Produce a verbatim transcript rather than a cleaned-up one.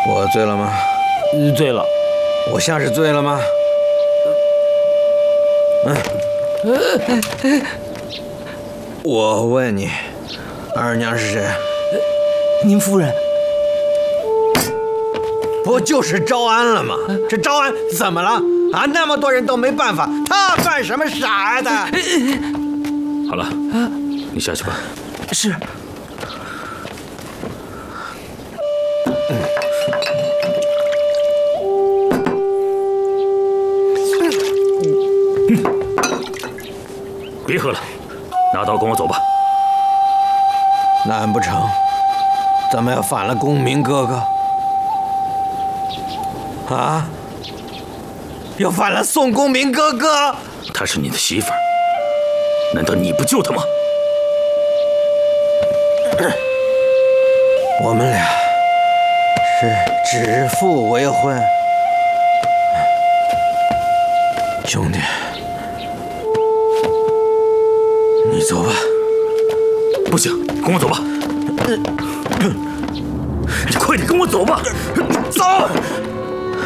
我醉了吗？ 醉了。 我像是醉了吗？嗯。我问你，二娘是谁？ 您夫人。 不就是招安了吗？这招安怎么了？啊，那么多人都没办法，他犯什么傻的？ 好了，你下去吧。 是。 别喝了，拿刀跟我走吧。 难不成咱们要反了公明哥哥？啊！要反了宋公明哥哥？ 她是你的媳妇儿，难道你不救她吗？ 我们俩是指腹为婚，兄弟，你走吧。 不行，跟我走吧。你快点跟我走吧。 走。